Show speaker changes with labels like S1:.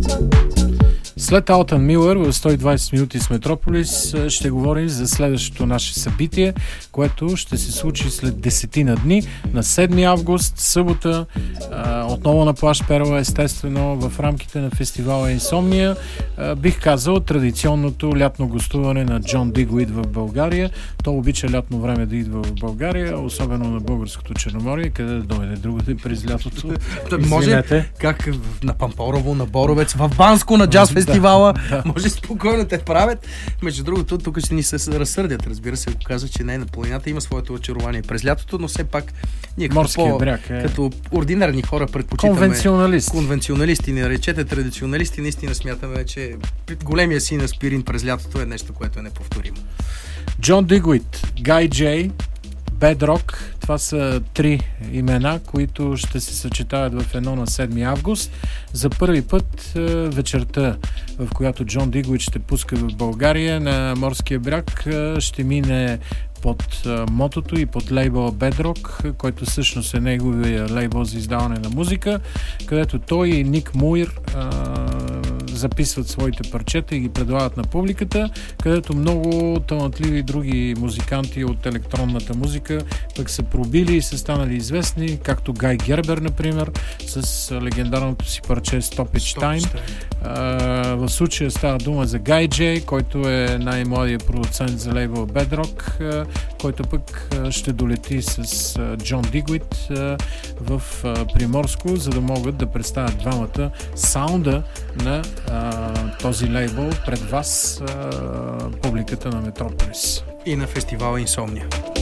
S1: След Алтън Милър в 120 минути с Метрополис ще говорим за следващото наше събитие, което ще се случи след 10 дни, на 7 август, събота, отново на плаж Перла, естествено, в рамките на фестивала Инсомния. Бих казал традиционното лятно гостуване на Джон Дигуит в България. Той обича лятно време да идва в България, особено на българското Черноморие, къде да дойде другото през лятото.
S2: Може как на Пампорово, на Боровец, в Банско на джаз фестивала. Да. Може спокойно те правят. Между другото, тук ще ни се разсърдят. Разбира се, ако казва, че не, на планината има своето очарование през лятото, но все пак ние като ординарни хора предпочитаме конвенционалисти, не наречете традиционалисти, наистина смятаме, че големия син аспирин през лятото е нещо, което е неповторимо.
S1: Джон Дигуит, Гай Джей, Bedrock, това са 3 имена, които ще се съчетават в едно на 7 август. За първи път вечерта, в която Джон Дигуит ще пуска в България на Морския бряг, ще мине под мотото и под лейбъла Bedrock, който всъщност е неговия лейбъл за издаване на музика, където той и Ник Муир записват своите парчета и ги предлагат на публиката, където много талантливи други музиканти от електронната музика пък са пробили и са станали известни, както Гай Гербер, например, с легендарното си парче Stoppage Time. В случая става дума за Гай Джей, който е най-младият продуцент за лейбъл Bedrock, който пък ще долети с Джон Дигуит в Приморско, за да могат да представят двамата саунда на този лейбъл пред вас, публиката на Метрополис.
S2: И на фестивала Инсомния.